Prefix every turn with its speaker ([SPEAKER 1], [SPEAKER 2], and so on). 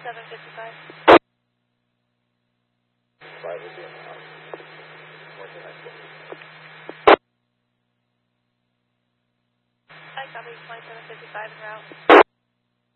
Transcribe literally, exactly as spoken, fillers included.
[SPEAKER 1] twenty-seven fifty-five.
[SPEAKER 2] five will be in the house. Working on it.
[SPEAKER 1] I copy twenty-seven fifty-five en route.